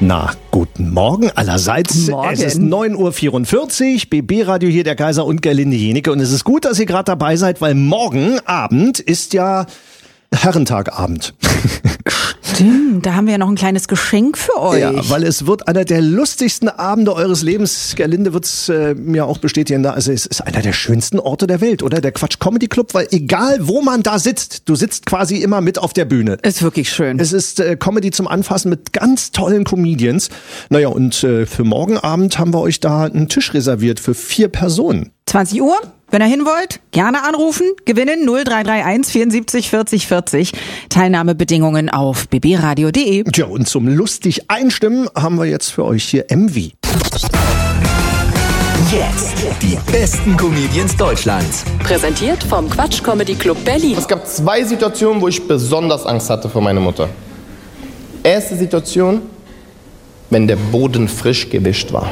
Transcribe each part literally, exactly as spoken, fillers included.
Na, guten Morgen allerseits. Morgen. Es ist neun Uhr vierundvierzig, B B-Radio hier, der Kaiser und Gerlinde Jenecke. Und es ist gut, dass ihr gerade dabei seid, weil morgen Abend ist ja Herrentagabend. Stimmt, da haben wir ja noch ein kleines Geschenk für euch. Ja, weil es wird einer der lustigsten Abende eures Lebens. Gerlinde wird es äh, mir auch bestätigen. Also es ist einer der schönsten Orte der Welt, oder? Der Quatsch Comedy Club, weil egal wo man da sitzt, du sitzt quasi immer mit auf der Bühne. Ist wirklich schön. Es ist äh, Comedy zum Anfassen mit ganz tollen Comedians. Naja, und äh, für morgen Abend haben wir euch da einen Tisch reserviert für vier Personen. zwanzig Uhr, wenn ihr hin wollt, gerne anrufen, gewinnen null drei drei eins vierundsiebzig vierzig vierzig. Teilnahmebedingungen auf b b radio punkt d e. Tja, und zum lustig einstimmen haben wir jetzt für euch hier M V. Jetzt die besten Comedians Deutschlands. Präsentiert vom Quatsch Comedy Club Berlin. Es gab zwei Situationen, wo ich besonders Angst hatte vor meiner Mutter. Erste Situation, wenn der Boden frisch gewischt war.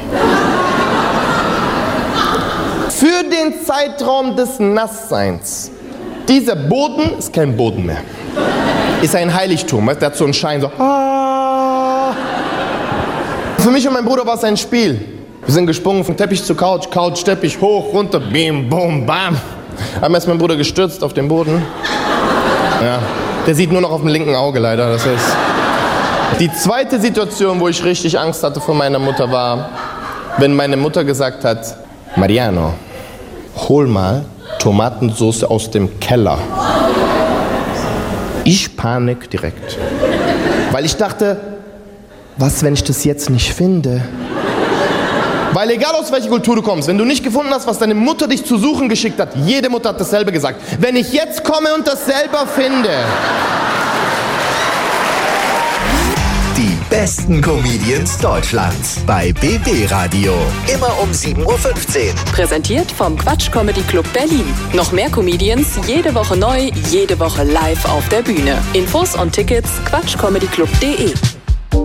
Für den Zeitraum des Nassseins. Dieser Boden ist kein Boden mehr. Ist ein Heiligtum. Der hat so einen Schein, so. Ah. Für mich und meinen Bruder war es ein Spiel. Wir sind gesprungen von Teppich zu Couch, Couch, Teppich, hoch, runter, bim, bum, bam. Einmal ist mein Bruder gestürzt auf den Boden. Ja, der sieht nur noch auf dem linken Auge leider. Das ist. Die zweite Situation, wo ich richtig Angst hatte vor meiner Mutter, war, wenn meine Mutter gesagt hat, Mariano, hol mal Tomatensauce aus dem Keller. Ich panik direkt. Weil ich dachte, was, wenn ich das jetzt nicht finde? Weil egal aus welcher Kultur du kommst, wenn du nicht gefunden hast, was deine Mutter dich zu suchen geschickt hat, jede Mutter hat dasselbe gesagt. Wenn ich jetzt komme und das selber finde. Die besten Comedians Deutschlands bei B B-Radio. Immer um sieben Uhr fünfzehn. Präsentiert vom Quatsch Comedy Club Berlin. Noch mehr Comedians, jede Woche neu, jede Woche live auf der Bühne. Infos und Tickets quatsch comedy club punkt d e.